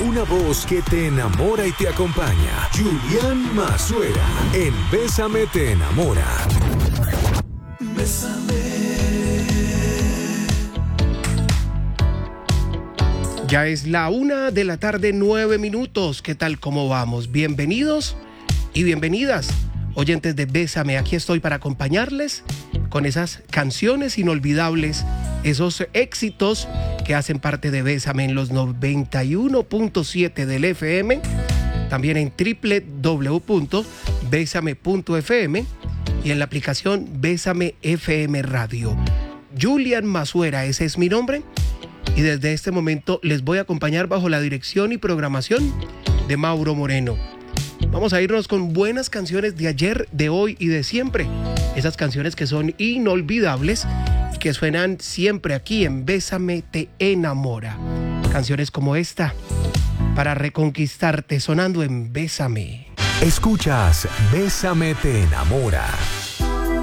una voz que te enamora y te acompaña. Julián Mazuera, en Bésame te enamora. Ya es la 1:09 p.m. ¿Qué tal? ¿Cómo vamos? Bienvenidos y bienvenidas, oyentes de Bésame. Aquí estoy para acompañarles con esas canciones inolvidables, esos éxitos que hacen parte de Bésame en los 91.7 del FM, también en www.besame.fm y en la aplicación Bésame FM Radio. Julián Mazuera, ese es mi nombre. Y desde este momento les voy a acompañar bajo la dirección y programación de Mauro Moreno. Vamos a irnos con buenas canciones de ayer, de hoy y de siempre. Esas canciones que son inolvidables y que suenan siempre aquí en Bésame te enamora. Canciones como esta, para reconquistarte, sonando en Bésame. Escuchas Bésame te enamora.